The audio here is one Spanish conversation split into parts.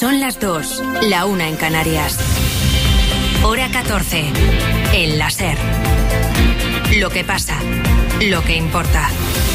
Son las 2, la 1 en Canarias. Hora 14, en la SER. Lo que pasa, lo que importa.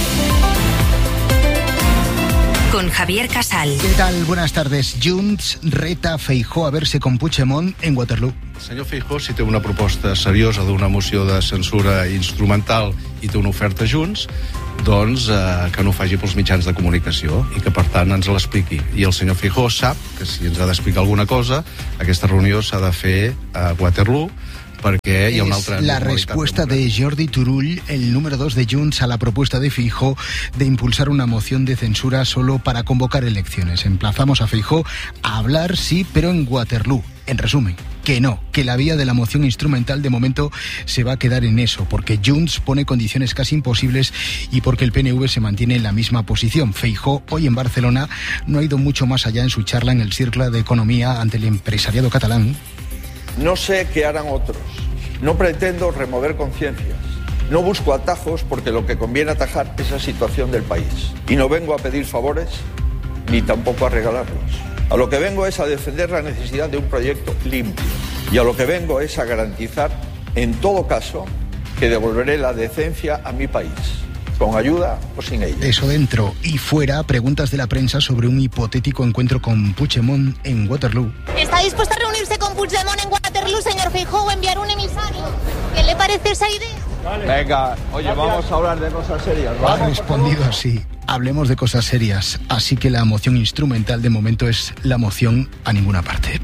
Con Javier Casal. ¿Qué tal? Buenas tardes. Junts reta Feijóo a verse con Puigdemont en Waterloo. El senyor Feijóo, si té una proposta seriosa d'una moció de censura instrumental i té una oferta Junts, doncs que no ho faci pels mitjans de comunicació i que, per tant, ens l'expliqui. I el senyor Feijóo sap que si ens ha d'explicar alguna cosa, aquesta reunió s'ha de fer a Waterloo, perquè hi ha una altra... Es la respuesta de Jordi Turull, el número 2 de Junts, a la propuesta de Feijóo de impulsar una moción de censura solo para convocar elecciones. Emplazamos a Feijóo a hablar, sí, pero en Waterloo. En resumen, que no, que la vía de la moción instrumental de momento se va a quedar en eso, porque Junts pone condiciones casi imposibles y porque el PNV se mantiene en la misma posición. Feijóo, hoy en Barcelona, no ha ido mucho más allá en su charla en el Círculo de Economía ante el empresariado catalán. No sé qué harán otros. No pretendo remover conciencias. No busco atajos porque lo que conviene atajar es la situación del país. Y no vengo a pedir favores ni tampoco a regalarlos. A lo que vengo es a defender la necesidad de un proyecto limpio. Y a lo que vengo es a garantizar, en todo caso, que devolveré la decencia a mi país. Con ayuda o sin ella. Eso dentro y fuera, preguntas de la prensa sobre un hipotético encuentro con Puigdemont en Waterloo. ¿Está dispuesto a reunirse con Puigdemont en Waterloo, señor Feijóo, o enviar un emisario? ¿Qué le parece esa idea? Vale. Venga, oye, vamos a hablar de cosas serias, ¿vale? Ha respondido así. Hablemos de cosas serias. Así que la moción instrumental de momento es la moción a ninguna parte.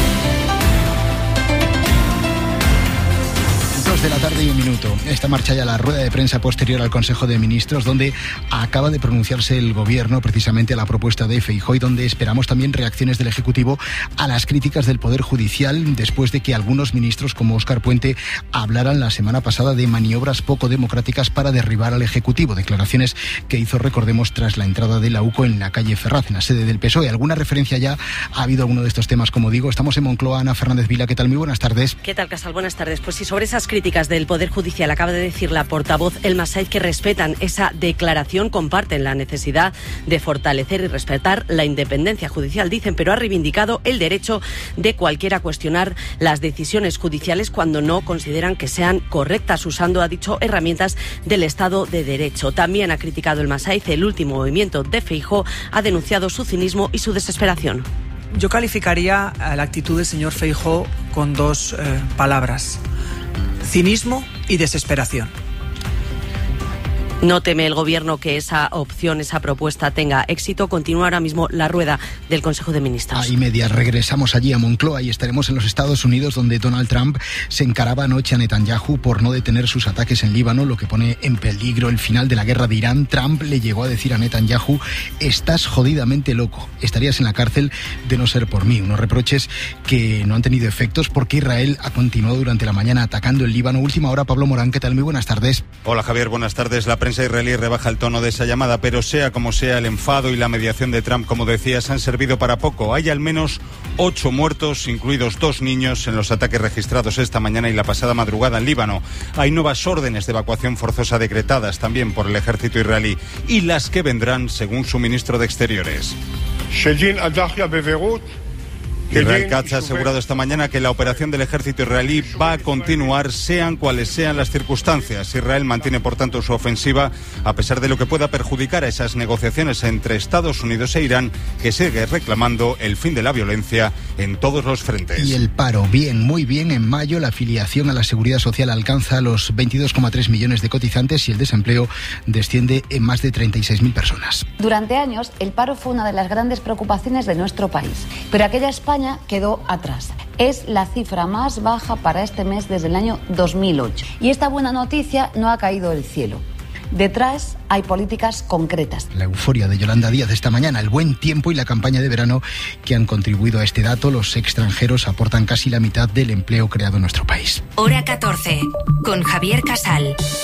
2 de la tarde y 1 minuto. Esta marcha ya la rueda de prensa posterior al Consejo de Ministros, donde acaba de pronunciarse el Gobierno precisamente a la propuesta de Feijóo y donde esperamos también reacciones del Ejecutivo a las críticas del Poder Judicial después de que algunos ministros como Óscar Puente hablaran la semana pasada de maniobras poco democráticas para derribar al Ejecutivo. Declaraciones que hizo, recordemos, tras la entrada de la UCO en la calle Ferraz, en la sede del PSOE. ¿Alguna referencia ya ha habido a alguno de estos temas? Como digo, estamos en Moncloa. Ana Fernández Vila, ¿qué tal? Muy buenas tardes. ¿Qué tal, Casal? Buenas tardes. Pues sí, sobre esas críticas del Poder Judicial acaba de decir la portavoz Elma Saez que respetan esa declaración, comparten la necesidad de fortalecer y respetar la independencia judicial, dicen, pero ha reivindicado el derecho de cualquiera a cuestionar las decisiones judiciales cuando no consideran que sean correctas, usando, ha dicho, herramientas del Estado de Derecho. También ha criticado Elma Saez el último movimiento de Feijóo, ha denunciado su cinismo y su desesperación. Yo calificaría la actitud del señor Feijóo con dos palabras: cinismo y desesperación. No teme el Gobierno que esa opción, esa propuesta tenga éxito. Continúa ahora mismo la rueda del Consejo de Ministros. Ahí media, regresamos allí a Moncloa y estaremos en los Estados Unidos, donde Donald Trump se encaraba anoche a Netanyahu por no detener sus ataques en Líbano, lo que pone en peligro el final de la guerra de Irán. Trump le llegó a decir a Netanyahu: estás jodidamente loco, estarías en la cárcel de no ser por mí. Unos reproches que no han tenido efectos porque Israel ha continuado durante la mañana atacando el Líbano. Última hora, Pablo Morán, ¿qué tal? Muy buenas tardes. Hola, Javier, buenas tardes. La prensa israelí rebaja el tono de esa llamada, pero sea como sea, el enfado y la mediación de Trump, como decías, han servido para poco. Hay al menos 8 muertos, incluidos 2 niños, en los ataques registrados esta mañana y la pasada madrugada en Líbano. Hay nuevas órdenes de evacuación forzosa decretadas también por el ejército israelí, y las que vendrán, según su ministro de Exteriores. Israel Katz ha asegurado esta mañana que la operación del ejército israelí va a continuar, sean cuales sean las circunstancias. Israel mantiene, por tanto, su ofensiva, a pesar de lo que pueda perjudicar a esas negociaciones entre Estados Unidos e Irán, que sigue reclamando el fin de la violencia en todos los frentes. Y el paro, bien, muy bien. En mayo la afiliación a la Seguridad Social alcanza los 22,3 millones de cotizantes y el desempleo desciende en más de 36.000 personas. Durante años, el paro fue una de las grandes preocupaciones de nuestro país, pero aquella España quedó atrás. Es la cifra más baja para este mes desde el año 2008. Y esta buena noticia no ha caído del cielo. Detrás hay políticas concretas. La euforia de Yolanda Díaz esta mañana, el buen tiempo y la campaña de verano que han contribuido a este dato. Los extranjeros aportan casi la mitad del empleo creado en nuestro país. Hora 14, con Javier Casal.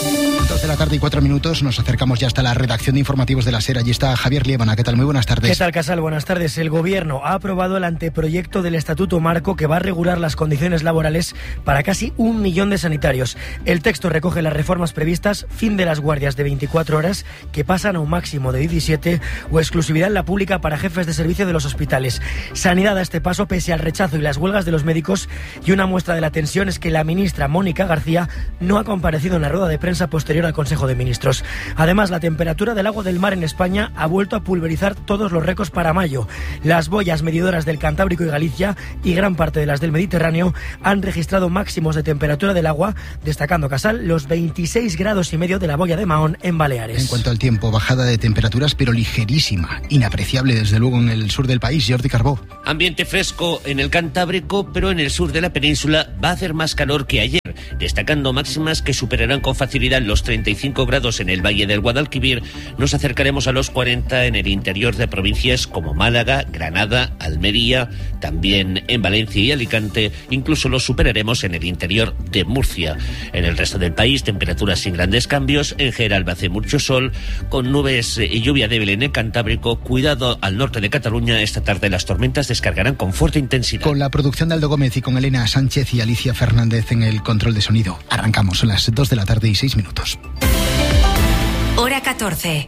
2:04 p.m, nos acercamos ya hasta la redacción de informativos de la SER. Allí está Javier Liébana. ¿Qué tal? Muy buenas tardes. ¿Qué tal, Casal? Buenas tardes. El Gobierno ha aprobado el anteproyecto del Estatuto Marco que va a regular las condiciones laborales para casi 1 millón de sanitarios. El texto recoge las reformas previstas, fin de las guardias de 24 horas, que pasan a un máximo de 17, o exclusividad en la pública para jefes de servicio de los hospitales. Sanidad a este paso pese al rechazo y las huelgas de los médicos, y una muestra de la tensión es que la ministra Mónica García no ha comparecido en la rueda de prensa posterior al Consejo de Ministros. Además, la temperatura del agua del mar en España ha vuelto a pulverizar todos los récords para mayo. Las boyas medidoras del Cantábrico y Galicia y gran parte de las del Mediterráneo han registrado máximos de temperatura del agua, destacando, Casal, los 26,5 grados de la boya de Mahón en Baleares. En cuanto al tiempo, bajada de temperaturas, pero ligerísima, inapreciable desde luego en el sur del país. Jordi Carbó. Ambiente fresco en el Cantábrico, pero en el sur de la península va a hacer más calor que ayer, destacando máximas que superarán con facilidad los 35 grados en el Valle del Guadalquivir. Nos acercaremos a los 40 en el interior de provincias como Málaga, Granada, Almería, también en Valencia y Alicante. Incluso los superaremos en el interior de Murcia. En el resto del país, temperaturas sin grandes cambios. En general hace mucho sol, con nubes y lluvia débil en el Cantábrico. Cuidado al norte de Cataluña. Esta tarde las tormentas descargarán con fuerte intensidad. Con la producción de Aldo Gómez y con Elena Sánchez y Alicia Fernández en el control de sonido. Arrancamos, son las 2:06 p.m. Hora 14.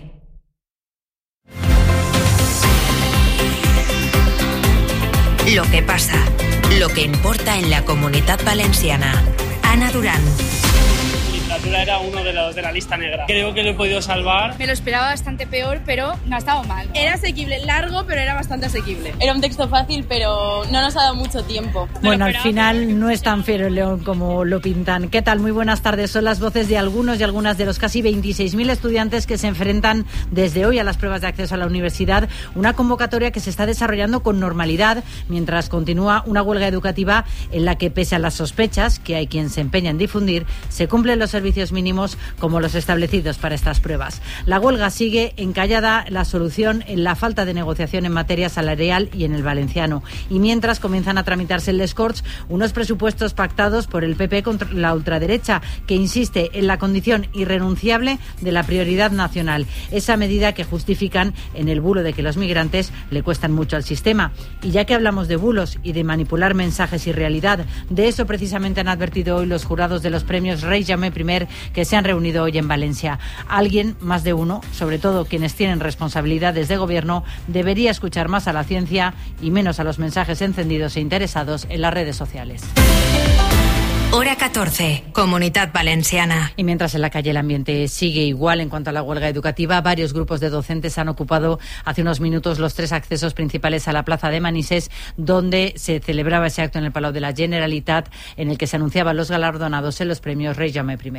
Lo que pasa, lo que importa en la Comunitat Valenciana. Ana Durán. Era uno de los de la lista negra. Creo que lo he podido salvar. Me lo esperaba bastante peor, pero no ha estado mal. Era asequible, largo, pero era bastante asequible. Era un texto fácil, pero no nos ha dado mucho tiempo. Bueno, al final no es tan feo el león como lo pintan. ¿Qué tal? Muy buenas tardes. Son las voces de algunos y algunas de los casi 26.000 estudiantes que se enfrentan desde hoy a las pruebas de acceso a la universidad. Una convocatoria que se está desarrollando con normalidad mientras continúa una huelga educativa en la que, pese a las sospechas que hay quien se empeña en difundir, se cumplen los servicios mínimos como los establecidos para estas pruebas. La huelga sigue encallada, la solución en la falta de negociación en materia salarial y en el valenciano. Y mientras comienzan a tramitarse en les Corts unos presupuestos pactados por el PP contra la ultraderecha, que insiste en la condición irrenunciable de la prioridad nacional. Esa medida que justifican en el bulo de que los migrantes le cuestan mucho al sistema. Y ya que hablamos de bulos y de manipular mensajes y realidad, de eso precisamente han advertido hoy los jurados de los premios Rey Jaume I, que se han reunido hoy en Valencia. Alguien, más de uno, sobre todo quienes tienen responsabilidades de gobierno, debería escuchar más a la ciencia y menos a los mensajes encendidos e interesados en las redes sociales. Hora 14, Comunitat Valenciana. Y mientras en la calle el ambiente sigue igual en cuanto a la huelga educativa, varios grupos de docentes han ocupado hace unos minutos los 3 accesos principales a la plaza de Manises, donde se celebraba ese acto en el Palau de la Generalitat, en el que se anunciaban los galardonados en los premios Rey Jaume I.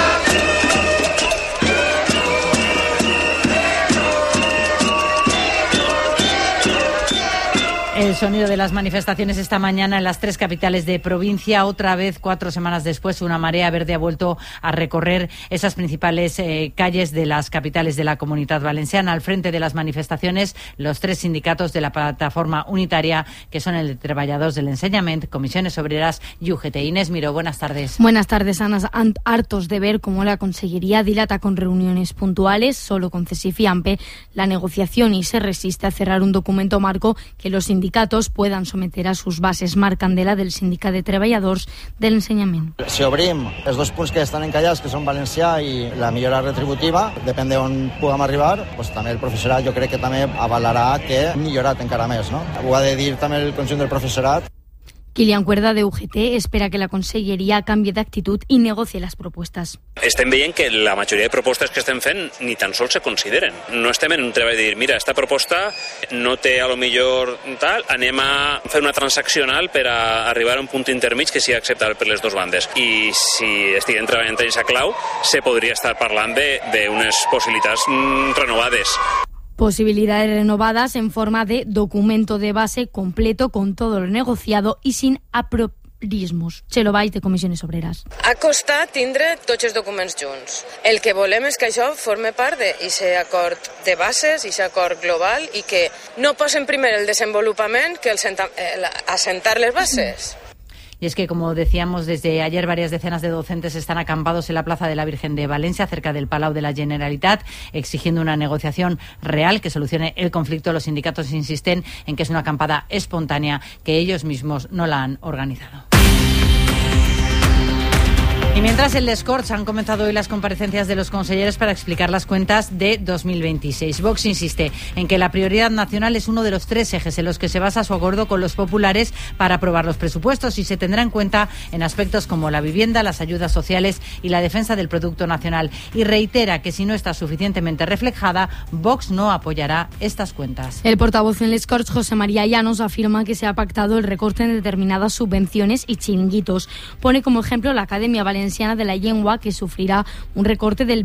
El sonido de las manifestaciones esta mañana en las 3 capitales de provincia. Otra vez, 4 semanas después, una marea verde ha vuelto a recorrer esas principales calles de las capitales de la Comunitat Valenciana. Al frente de las manifestaciones, los 3 sindicatos de la plataforma unitaria, que son el de Treballadors del Enseñament, Comisiones Obreras y UGT. Inés Miró, buenas tardes. Buenas tardes, Ana. Hartos de ver cómo la Consellería dilata con reuniones puntuales, solo con CESIF y AMPE, la negociación y se resiste a cerrar un documento marco que los sindicatos puedan someter a sus bases. Marc Candela, del Sindicat de Treballadors de l'Ensenyament. Si obrim els 2 punts que estan encallats, que són valencià i la millora retributiva, depèn d'on puguem arribar, doncs també el professorat jo crec que també avalarà que hem millorat encara més, no? Ho ha de dir també el conjunt del professorat. Kilian Cuerda, de UGT, espera que la Conselleria canvie d'actitud i negocie les propostes. Estem veient que la majoria de propostes que estem fent ni tan sols se consideren. No estem en un treball de dir, mira, esta proposta no té a lo millor tal, anem a fer una transaccional per a arribar a un punt intermig que sigui acceptable per les 2 bandes. I si estiguem treballant en aquesta clau, se podria estar parlant d'unes possibilitats renovades. Posibilidades renovadas en forma de documento de base completo con todo lo negociado y sin apriorismos. Txelo Valls, de Comissions Obreres. Ha costat tindre tots els documents junts. El que volem és que això forme part d'aquest acord de bases, aquest acord global, i que no posen primer el desenvolupament que assentar les bases. Y es que, como decíamos, desde ayer varias decenas de docentes están acampados en la Plaza de la Virgen de Valencia, cerca del Palau de la Generalitat, exigiendo una negociación real que solucione el conflicto. Los sindicatos insisten en que es una acampada espontánea, que ellos mismos no la han organizado. Y mientras en les Corts han comenzado hoy las comparecencias de los consejeros para explicar las cuentas de 2026. Vox insiste en que la prioridad nacional es uno de los 3 ejes en los que se basa su acuerdo con los populares para aprobar los presupuestos y se tendrá en cuenta en aspectos como la vivienda, las ayudas sociales y la defensa del producto nacional. Y reitera que si no está suficientemente reflejada, Vox no apoyará estas cuentas. El portavoz en les Corts, José María Llanos, afirma que se ha pactado el recorte en determinadas subvenciones y chiringuitos. Pone como ejemplo la Academia Valenciana de la Llengua, que sufrirá un recorte del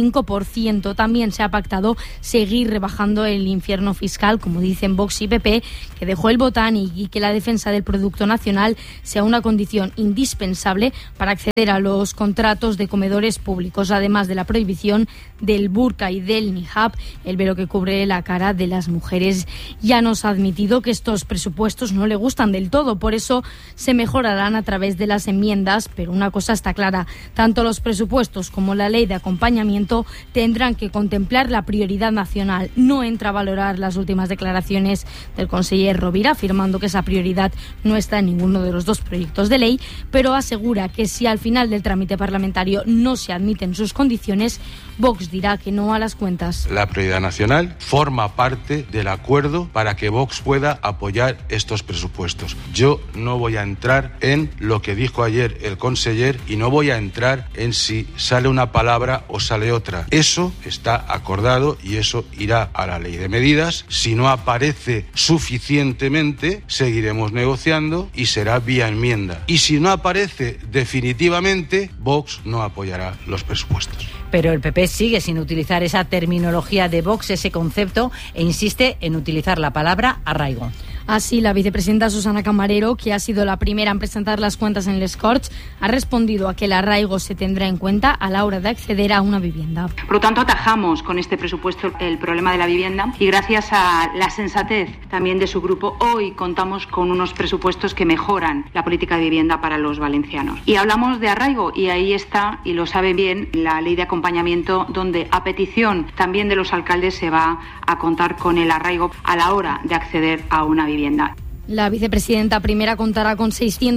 25%. También se ha pactado seguir rebajando el infierno fiscal, como dicen Vox y PP, que dejó el Botànic, y que la defensa del producto nacional sea una condición indispensable para acceder a los contratos de comedores públicos, además de la prohibición del burka y del niqab, el velo que cubre la cara de las mujeres. Ya nos ha admitido que estos presupuestos no le gustan del todo, por eso se mejorarán a través de las enmiendas, pero una cosa está clara: tanto los presupuestos como la ley de acompañamiento tendrán que contemplar la prioridad nacional. No entra a valorar las últimas declaraciones del conseller Rovira, afirmando que esa prioridad no está en ninguno de los 2 proyectos de ley, pero asegura que si al final del trámite parlamentario no se admiten sus condiciones, Vox dirá que no a las cuentas. La prioridad nacional forma parte del acuerdo para que Vox pueda apoyar estos presupuestos. Yo no voy a entrar en lo que dijo ayer el conseller y no voy a entrar en si sale una palabra o sale otra. Eso está acordado y eso irá a la ley de medidas. Si no aparece suficientemente, seguiremos negociando y será vía enmienda. Y si no aparece definitivamente, Vox no apoyará los presupuestos. Pero el PP sigue sin utilizar esa terminología de Vox, ese concepto, e insiste en utilizar la palabra arraigo. Así, la vicepresidenta Susana Camarero, que ha sido la primera en presentar las cuentas en les Corts, ha respondido a que el arraigo se tendrá en cuenta a la hora de acceder a una vivienda. Por lo tanto, atajamos con este presupuesto el problema de la vivienda y gracias a la sensatez también de su grupo, hoy contamos con unos presupuestos que mejoran la política de vivienda para los valencianos. Y hablamos de arraigo y ahí está, y lo saben bien, la ley de acompañamiento, donde a petición también de los alcaldes se va a contar con el arraigo a la hora de acceder a una vivienda. La vicepresidenta primera contará con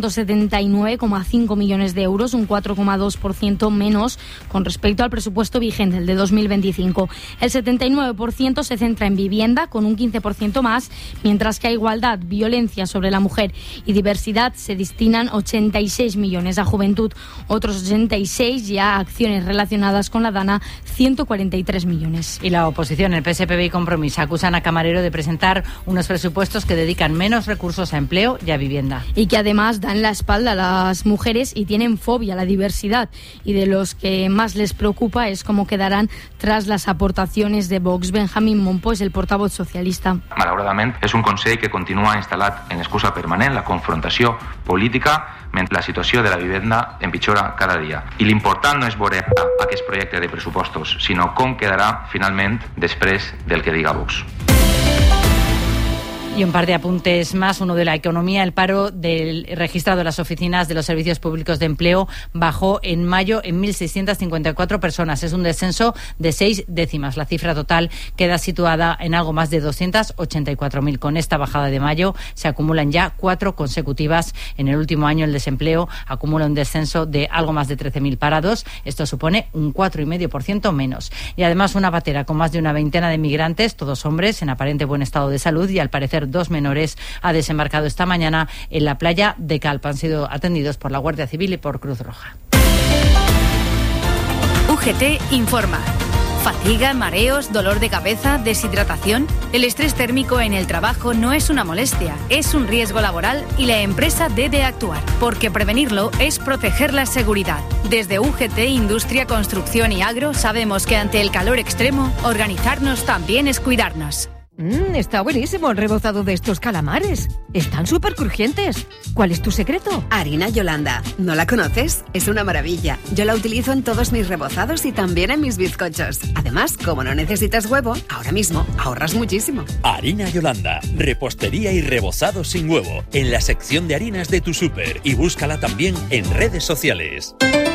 679,5 millones de euros, un 4,2% menos con respecto al presupuesto vigente, el de 2025. El 79% se centra en vivienda, con un 15% más, mientras que a igualdad, violencia sobre la mujer y diversidad se destinan 86 millones, a juventud otros 86 y a acciones relacionadas con la DANA 143 millones. Y la oposición, el PSPB y Compromís, acusan a Camarero de presentar unos presupuestos que dedican menos recursos a empleo y a vivienda. Y que además dan la espalda a las mujeres y tienen fobia a la diversidad. Y de los que más les preocupa es cómo quedarán tras las aportacions de Vox. Benjamín Monpo és el portavoz socialista. Malauradament, és un Consell que continua instal·lat en l'excusa permanent, la confrontació política, mentre la situació de la vivenda empitjora cada dia. I l'important no és veure aquest projecte de pressupostos, sinó com quedarà finalment després del que diga Vox. Y un par de apuntes más. Uno de la economía. El paro del registrado en las oficinas de los servicios públicos de empleo bajó en mayo en 1.654 personas. Es un descenso de 6 décimas. La cifra total queda situada en algo más de 284.000. Con esta bajada de mayo se acumulan ya 4 consecutivas. En el último año el desempleo acumula un descenso de algo más de 13.000 parados. Esto supone un 4,5% menos. Y además una vatera con más de una veintena de migrantes, todos hombres en aparente buen estado de salud y al parecer 2 menores, ha desembarcado esta mañana en la playa de Calpa. Han sido atendidos por la Guardia Civil y por Cruz Roja. UGT informa. ¿Fatiga, mareos, dolor de cabeza, deshidratación? El estrés térmico en el trabajo no es una molestia, es un riesgo laboral y la empresa debe actuar, porque prevenirlo es proteger la seguridad. Desde UGT, Industria, Construcción y Agro sabemos que ante el calor extremo, organizarnos también es cuidarnos. Está buenísimo el rebozado de estos calamares. Están súper crujientes. ¿Cuál es tu secreto? Harina Yolanda. ¿No la conoces? Es una maravilla. Yo la utilizo en todos mis rebozados y también en mis bizcochos. Además, como no necesitas huevo, ahora mismo ahorras muchísimo. Harina Yolanda. Repostería y rebozado sin huevo. En la sección de harinas de tu súper. Y búscala también en redes sociales.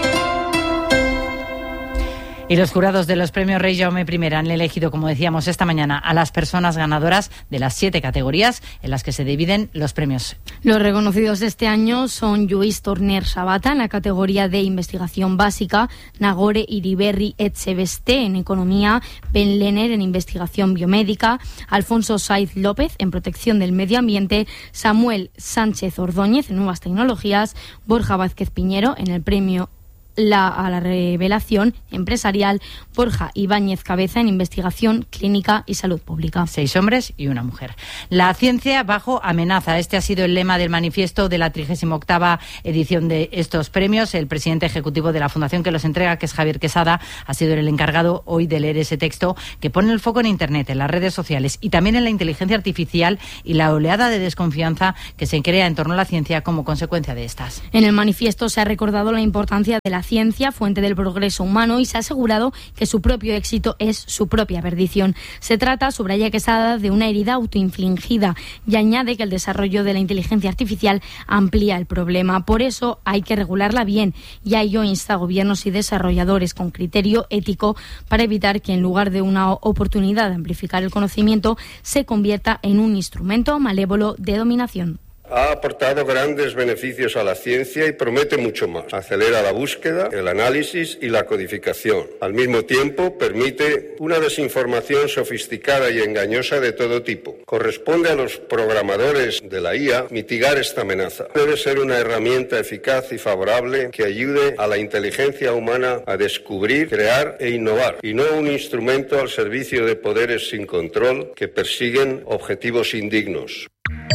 Y los jurados de los premios Rey Jaume I han elegido, como decíamos esta mañana, a las personas ganadoras de las 7 categorías en las que se dividen los premios. Los reconocidos de este año son Lluís Torner Sabata en la categoría de investigación básica, Nagore Iriberri Echeveste en economía, Ben Lenner en investigación biomédica, Alfonso Saiz López en protección del medio ambiente, Samuel Sánchez Ordóñez en nuevas tecnologías, Borja Vázquez Piñero en el premio a la revelación empresarial, Borja Ibáñez Cabeza en investigación clínica y salud pública. 6 hombres y una mujer. La ciencia bajo amenaza. Este ha sido el lema del manifiesto de la 38ª edición de estos premios. El presidente ejecutivo de la fundación que los entrega, que es Javier Quesada, ha sido el encargado hoy de leer ese texto que pone el foco en Internet, en las redes sociales y también en la inteligencia artificial y la oleada de desconfianza que se crea en torno a la ciencia como consecuencia de estas. En el manifiesto se ha recordado la importancia de la ciencia, fuente del progreso humano, y se ha asegurado que su propio éxito es su propia perdición. Se trata, subraya Quesada, de una herida autoinfligida y añade que el desarrollo de la inteligencia artificial amplía el problema. Por eso hay que regularla bien y a ello insta a gobiernos y desarrolladores con criterio ético para evitar que en lugar de una oportunidad de amplificar el conocimiento se convierta en un instrumento malévolo de dominación. Ha aportado grandes beneficios a la ciencia y promete mucho más. Acelera la búsqueda, el análisis y la codificación. Al mismo tiempo, permite una desinformación sofisticada y engañosa de todo tipo. Corresponde a los programadores de la IA mitigar esta amenaza. Debe ser una herramienta eficaz y favorable que ayude a la inteligencia humana a descubrir, crear e innovar, y no un instrumento al servicio de poderes sin control que persiguen objetivos indignos.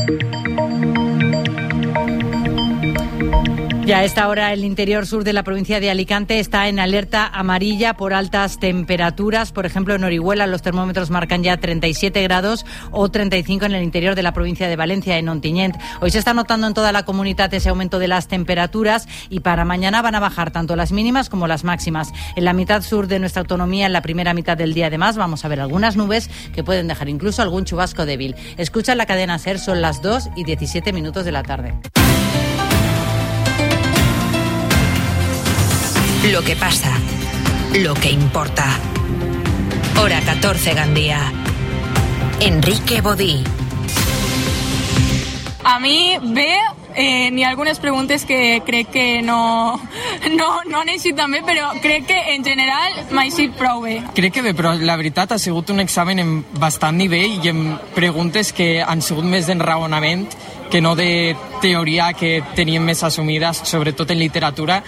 Ya a esta hora el interior sur de la provincia de Alicante está en alerta amarilla por altas temperaturas. Por ejemplo, en Orihuela los termómetros marcan ya 37 grados o 35 en el interior de la provincia de Valencia, en Ontinyent. Hoy se está notando en toda la comunidad ese aumento de las temperaturas y para mañana van a bajar tanto las mínimas como las máximas. En la mitad sur de nuestra autonomía, en la primera mitad del día además, vamos a ver algunas nubes que pueden dejar incluso algún chubasco débil. Escucha la cadena SER, son las 2:17 de la tarde. Lo que pasa, lo que importa. Hora 14, Gandía. Enrique Bodí. A mi bé, n'hi ha algunes preguntes que crec que no han eixit tan bé, però crec que en general m'ha eixit prou bé. Crec que bé, però la veritat ha sigut un examen amb bastant nivell i amb preguntes que han sigut més d'enraonament que no de teoria que teníem més assumides, sobretot en literatura.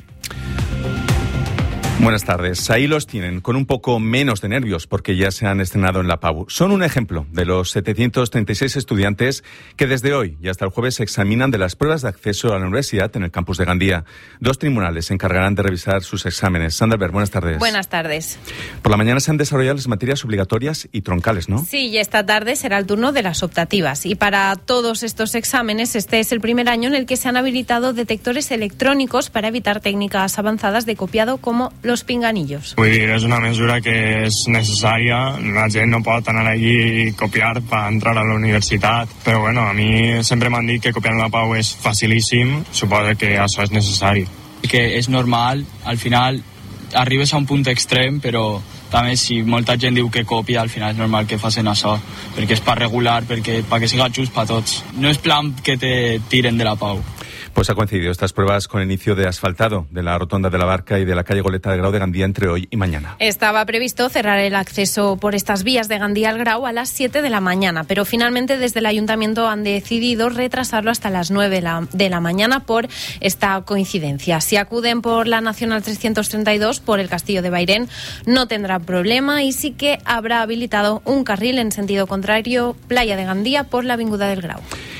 Buenas tardes. Ahí los tienen, con un poco menos de nervios porque ya se han estrenado en la PAU. Son un ejemplo de los 736 estudiantes que desde hoy y hasta el jueves se examinan de las pruebas de acceso a la universidad en el campus de Gandía. 2 tribunales se encargarán de revisar sus exámenes. Sandra Albert, buenas tardes. Buenas tardes. Por la mañana se han desarrollado las materias obligatorias y troncales, ¿no? Sí, y esta tarde será el turno de las optativas. Y para todos estos exámenes, este es el primer año en el que se han habilitado detectores electrónicos para evitar técnicas avanzadas de copiado como los pinganillos. Vull dir, és una mesura que és necessària, la gent no pot anar allí i copiar per entrar a la universitat, però bueno, a mi sempre m'han dit que copiar en la PAU és facilíssim, suposo que això és necessari. Que és normal, al final arribes a un punt extrem, però també si molta gent diu que copia, al final és normal que facin això, perquè és per regular, perquè siga just per tots. No és plan que te tiren de la PAU. Pues ha coincidido estas pruebas con el inicio de asfaltado de la Rotonda de la Barca y de la calle Goleta del Grau de Gandía entre hoy y mañana. Estaba previsto cerrar el acceso por estas vías de Gandía al Grau a las 7 de la mañana, pero finalmente desde el Ayuntamiento han decidido retrasarlo hasta las 9 de la mañana por esta coincidencia. Si acuden por la Nacional 332 por el Castillo de Bairén no tendrá problema y sí que habrá habilitado un carril en sentido contrario Playa de Gandía por la Avinguda del Grau.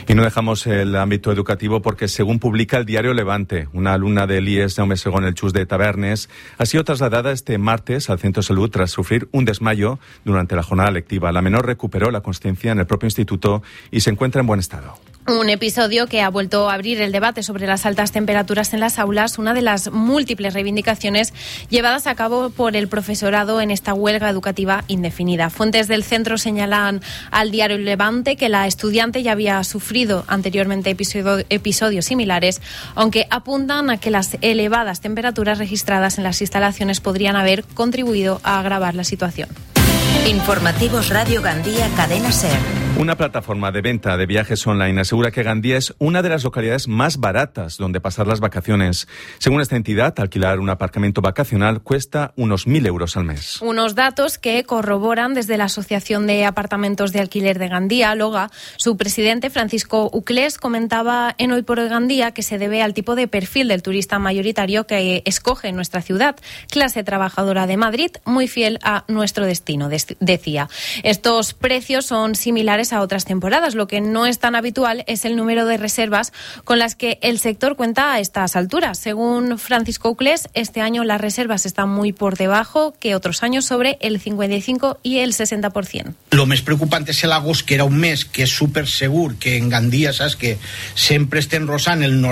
Y no dejamos el ámbito educativo porque, según publica el diario Levante, una alumna del IES Jaume II en el Chus de Tabernes ha sido trasladada este martes al centro de salud tras sufrir un desmayo durante la jornada lectiva. La menor recuperó la consciencia en el propio instituto y se encuentra en buen estado. Un episodio que ha vuelto a abrir el debate sobre las altas temperaturas en las aulas, una de las múltiples reivindicaciones llevadas a cabo por el profesorado en esta huelga educativa indefinida. Fuentes del centro señalan al diario Levante que la estudiante ya había sufrido anteriormente episodios similares, aunque apuntan a que las elevadas temperaturas registradas en las instalaciones podrían haber contribuido a agravar la situación. Informativos Radio Gandía, Cadena SER. Una plataforma de venta de viajes online asegura que Gandía es una de las localidades más baratas donde pasar las vacaciones. Según esta entidad, alquilar un aparcamiento vacacional cuesta unos 1.000 euros al mes. Unos datos que corroboran desde la Asociación de Apartamentos de Alquiler de Gandía, LOGA. Su presidente, Francisco Uclés, comentaba en Hoy por Hoy Gandía que se debe al tipo de perfil del turista mayoritario que escoge nuestra ciudad, clase trabajadora de Madrid, muy fiel a nuestro destino, decía. Estos precios son similares a otras temporadas. Lo que no es tan habitual es el número de reservas con las que el sector cuenta a estas alturas. Según Francisco Uclés, este año las reservas están muy por debajo que otros años, sobre el 55 y el 60%. Lo més preocupant és l'agost, que era un mes que és super segur, que en Gandia, saps, que sempre estem rosant el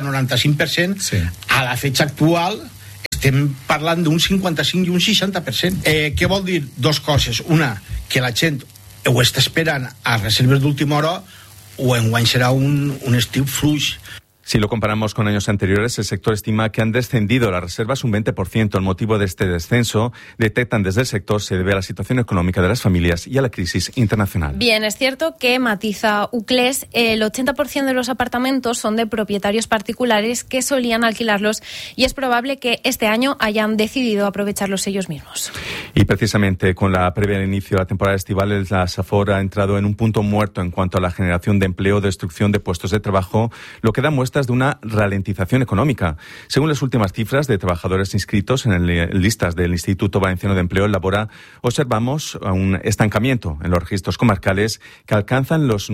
90-95%, sí. A la fecha actual estem parlant d'un 55 i un 60%. Què vol dir? Dos coses. Una, que la gent ho està esperant a reserves d'última hora, o enguany serà un estiu fluix. Si lo comparamos con años anteriores, el sector estima que han descendido las reservas un 20%. El motivo de este descenso, detectan desde el sector, se debe a la situación económica de las familias y a la crisis internacional. Bien, es cierto que, matiza Uclés, el 80% de los apartamentos son de propietarios particulares que solían alquilarlos y es probable que este año hayan decidido aprovecharlos ellos mismos. Y precisamente con la previa al inicio de la temporada estival, la SAFOR ha entrado en un punto muerto en cuanto a la generación de empleo, destrucción de puestos de trabajo, lo que da muestra de una ralentización económica. Según las últimas cifras de trabajadores inscritos en listas del Instituto Valenciano de Empleo, en Labora, observamos un estancamiento en los registros comarcales que alcanzan los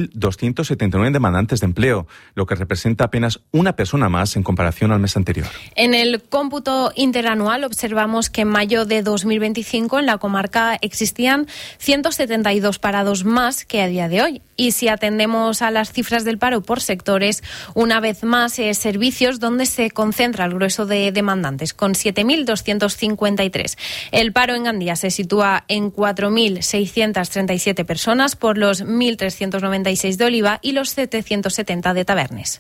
9.279 demandantes de empleo, lo que representa apenas una persona más en comparación al mes anterior. En el cómputo interanual observamos que en mayo de 2025 en la comarca existían 172 parados más que a día de hoy. Y si atendemos a las cifras del paro por sectores, una vez más servicios donde se concentra el grueso de demandantes, con 7.253. El paro en Gandía se sitúa en 4.637 personas por los 1.396 de Oliva y los 770 de Tabernes.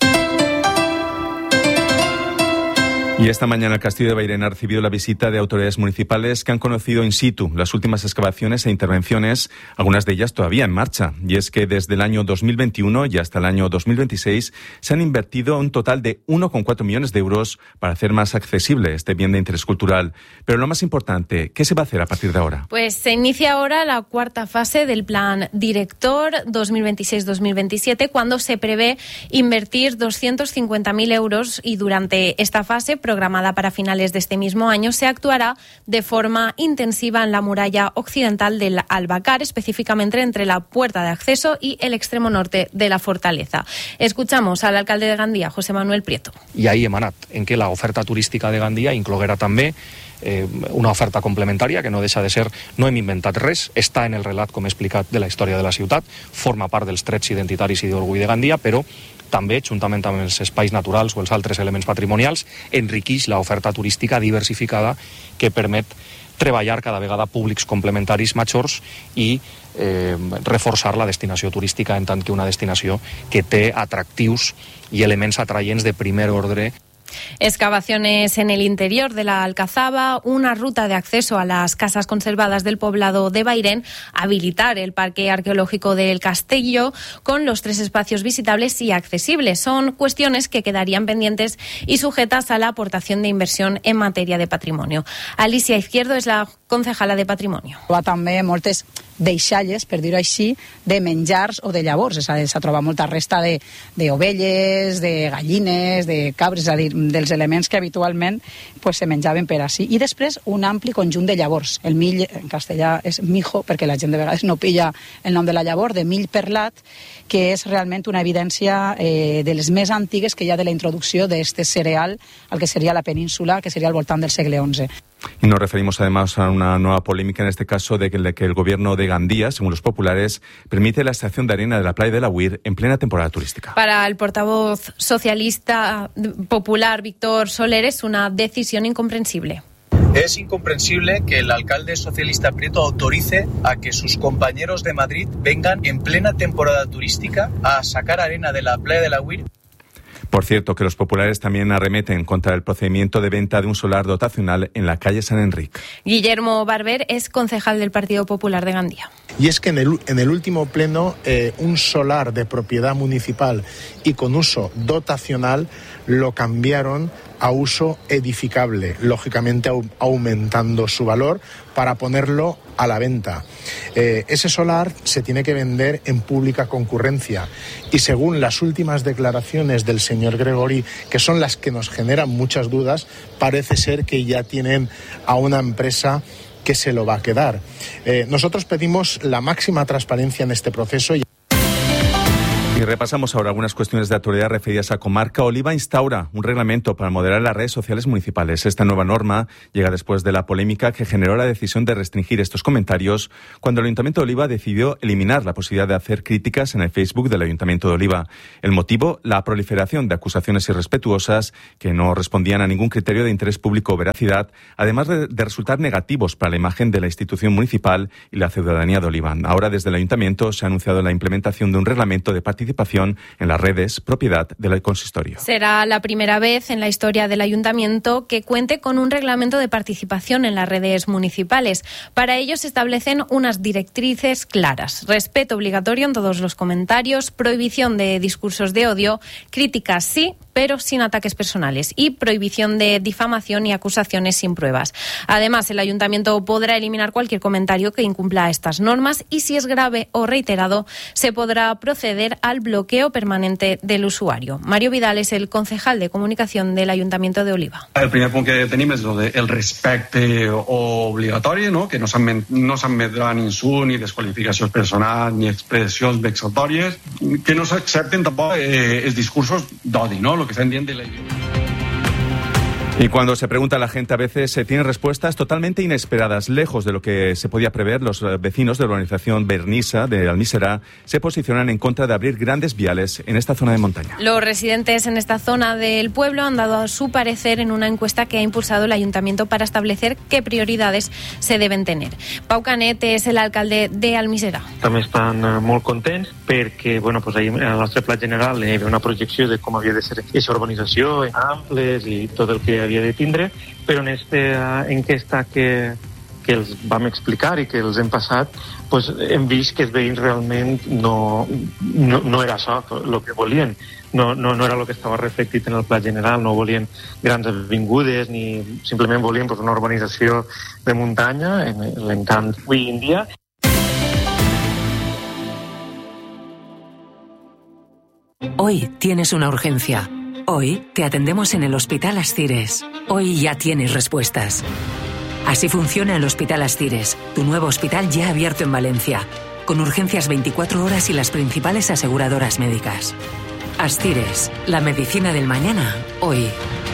Y esta mañana el Castillo de Bairén ha recibido la visita de autoridades municipales que han conocido in situ las últimas excavaciones e intervenciones, algunas de ellas todavía en marcha. Y es que desde el año 2021 y hasta el año 2026 se han invertido un total de 1,4 millones de euros para hacer más accesible este bien de interés cultural. Pero lo más importante, ¿qué se va a hacer a partir de ahora? Pues se inicia ahora la cuarta fase del Plan Director 2026-2027, cuando se prevé invertir 250.000 euros y durante esta fase, programada para finales de este mismo año, se actuará de forma intensiva en la muralla occidental del Albacar, específicamente entre la puerta de acceso y el extremo norte de la fortaleza. Escuchamos al alcalde de Gandía, José Manuel Prieto. I ahir hem anat en què l'oferta turística de Gandía incloguera també una oferta complementària que no deixa de ser, no hem inventat res, està en el relat, com he explicat, de la història de la ciutat, forma part dels trets identitaris i d'orgull de Gandia, però també, juntament amb els espais naturals o els altres elements patrimonials, enriqueix l'oferta turística diversificada que permet treballar cada vegada públics complementaris majors i reforçar la destinació turística en tant que una destinació que té atractius i elements atraients de primer ordre. Excavaciones en el interior de la Alcazaba, una ruta de acceso a las casas conservadas del poblado de Bairén, habilitar el parque arqueológico del Castillo con los 3 espacios visitables y accesibles. Son cuestiones que quedarían pendientes y sujetas a la aportación de inversión en materia de patrimonio. Alicia Izquierdo es la concejala de Patrimonio. També moltes deixalles, per dir-ho així, de menjars o de llavors. És a dir, s'ha trobat molta resta d'ovelles, de gallines, de cabres, és a dir, dels elements que habitualment se menjaven per així. I després un ampli conjunt de llavors. El mill, en castellà, és mijo, perquè la gent de vegades no pilla el nom de la llavor, de mill perlat, que és realment una evidència de les més antigues que hi ha de la introducció d'aquest cereal al que seria la península, que seria al voltant del segle XI. Y nos referimos además a una nueva polémica en este caso de que el gobierno de Gandía, según los populares, permite la extracción de arena de la playa de la Huir en plena temporada turística. Para el portavoz socialista popular Víctor Soler es una decisión incomprensible. Es incomprensible que el alcalde socialista Prieto autorice a que sus compañeros de Madrid vengan en plena temporada turística a sacar arena de la playa de la Huir. Por cierto, que los populares también arremeten contra el procedimiento de venta de un solar dotacional en la calle San Enrique. Guillermo Barber es concejal del Partido Popular de Gandía. Y es que en el último pleno un solar de propiedad municipal y con uso dotacional lo cambiaron a uso edificable, lógicamente aumentando su valor para ponerlo a la venta. Ese solar se tiene que vender en pública concurrencia y según las últimas declaraciones del señor Gregory, que son las que nos generan muchas dudas, parece ser que ya tienen a una empresa que se lo va a quedar. Nosotros pedimos la máxima transparencia en este proceso. Y repasamos ahora algunas cuestiones de actualidad referidas a Comarca. Oliva instaura un reglamento para moderar las redes sociales municipales. Esta nueva norma llega después de la polémica que generó la decisión de restringir estos comentarios cuando el Ayuntamiento de Oliva decidió eliminar la posibilidad de hacer críticas en el Facebook del Ayuntamiento de Oliva. El motivo, la proliferación de acusaciones irrespetuosas que no respondían a ningún criterio de interés público o veracidad, además de resultar negativos para la imagen de la institución municipal y la ciudadanía de Oliva. Ahora, desde el Ayuntamiento se ha anunciado la implementación de un reglamento de participación en las redes, propiedad del consistorio. Será la primera vez en la historia del Ayuntamiento que cuente con un reglamento de participación en las redes municipales. Para ello se establecen unas directrices claras: respeto obligatorio en todos los comentarios, prohibición de discursos de odio, críticas sí, pero sin ataques personales, y prohibición de difamación y acusaciones sin pruebas. Además, el Ayuntamiento podrá eliminar cualquier comentario que incumpla estas normas y, si es grave o reiterado, se podrà proceder al bloqueo permanente del usuario. Mario Vidal és el concejal de comunicación del Ayuntamiento de Oliva. El primer punt que tenim és el respecte obligatori, no? Que no s'admetrà ni insult, ni desqualificacions personals, ni expressions vexatòries, que no s'accepten tampoc els discursos d'odi, no? Lo que están dient de la... Y cuando se pregunta a la gente, a veces se tienen respuestas totalmente inesperadas. Lejos de lo que se podía prever, los vecinos de la urbanización Vernisa de Almísera se posicionan en contra de abrir grandes viales en esta zona de montaña. Los residentes en esta zona del pueblo han dado su parecer en una encuesta que ha impulsado el Ayuntamiento para establecer qué prioridades se deben tener. Pau Canet és l'alcalde d'Almísera. També estan molt contents perquè ahir al nostre pla general hi havia una projecció de com havia de ser aquesta urbanització, amples i tot el que havia de tindre, però en aquesta enquesta que els vam explicar i que els hem passat, hem vist que els veïns realment no era això el que volien. No era el que estava reflectit en el pla general, no volien grans avingudes ni simplement volien una urbanització de muntanya, en l'encant avui en dia. Hoy tienes una urgencia. Hoy te atendemos en el Hospital Ascires. Hoy ya tienes respuestas. Así funciona el Hospital Ascires, tu nuevo hospital ya abierto en Valencia, con urgencias 24 horas y las principales aseguradoras médicas. Ascires, la medicina del mañana, hoy.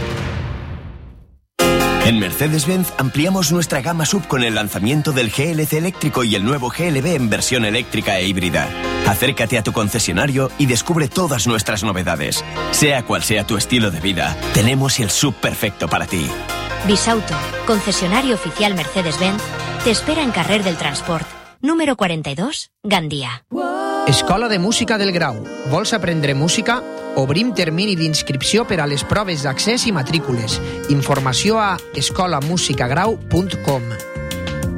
En Mercedes-Benz ampliamos nuestra gama SUV con el lanzamiento del GLC eléctrico y el nuevo GLB en versión eléctrica e híbrida. Acércate a tu concesionario y descubre todas nuestras novedades. Sea cual sea tu estilo de vida, tenemos el SUV perfecto para ti. Bisauto, concesionario oficial Mercedes-Benz, te espera en Carrer del Transport, número 42, Gandia. Escola de Música del Grau. Vols aprendre música? Obrim termini d'inscripció per a les proves d'accés i matrícules. Informació a escolamusicagrau.com.